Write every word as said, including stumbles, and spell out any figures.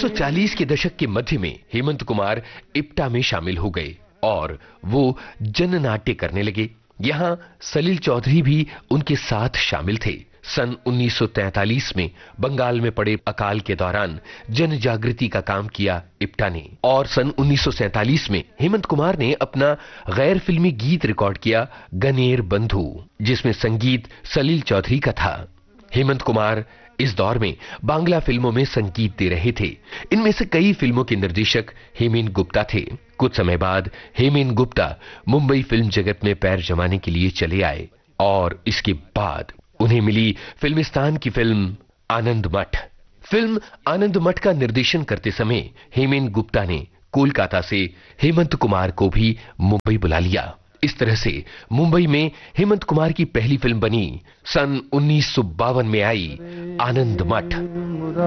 सौ चालीस के दशक के मध्य में हेमंत कुमार इप्टा में शामिल हो गए और वो जननाट्य करने लगे। यहाँ सलील चौधरी भी उनके साथ शामिल थे। सन उन्नीस सौ तैंतालीस में बंगाल में पड़े अकाल के दौरान जन जागृति का काम किया इप्टा ने और सन उन्नीस सौ सैंतालीस में हेमंत कुमार ने अपना गैर फिल्मी गीत रिकॉर्ड किया गनेर बंधु, जिसमें संगीत सलील चौधरी का था। हेमंत कुमार इस दौर में बांग्ला फिल्मों में संगीत दे रहे थे। इनमें से कई फिल्मों के निर्देशक हेमेन गुप्ता थे। कुछ समय बाद हेमेन गुप्ता मुंबई फिल्म जगत में पैर जमाने के लिए चले आए और इसके बाद उन्हें मिली फिल्मिस्तान की फिल्म आनंद मठ। फिल्म आनंद मठ का निर्देशन करते समय हेमेन गुप्ता ने कोलकाता से हेमंत कुमार को भी मुंबई बुला लिया। इस तरह से मुंबई में हेमंत कुमार की पहली फिल्म बनी सन उन्नीस सौ बावन में आई आनंद मठ।